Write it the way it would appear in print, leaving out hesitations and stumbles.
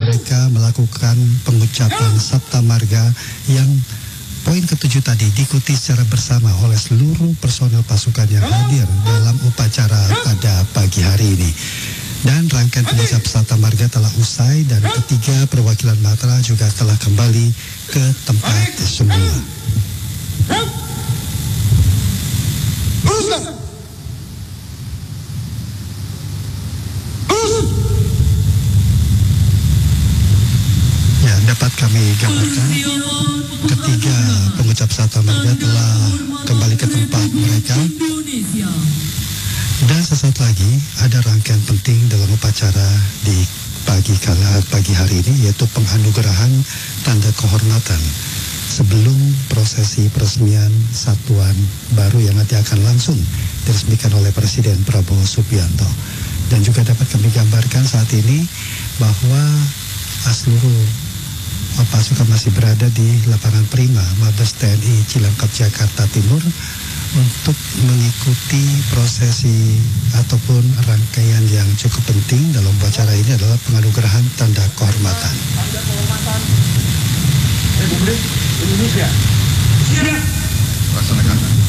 mereka melakukan pengucapan Sabta Marga yang poin ke-7 tadi diikuti secara bersama oleh seluruh personel pasukan yang hadir dalam upacara pada pagi hari ini. Dan rangkaian pengucap Sabta Marga telah usai dan ketiga perwakilan Matra juga telah kembali ke tempat semula. Ya, dapat kami gambarkan ketiga pengucap Sabta Marga telah kembali ke tempat mereka. Dan sesaat lagi ada rangkaian penting dalam upacara di pagi hari ini, yaitu penganugerahan tanda kehormatan sebelum prosesi peresmian satuan baru yang nanti akan langsung diresmikan oleh Presiden Prabowo Subianto. Dan juga dapat kami gambarkan saat ini bahwa seluruh pasukan masih berada di lapangan Prima Mabes TNI Cilangkap Jakarta Timur untuk mengikuti prosesi ataupun rangkaian yang cukup penting dalam upacara ini adalah penganugerahan tanda kehormatan. Tanda kehormatan Republik Indonesia. Siap. Laksanakan.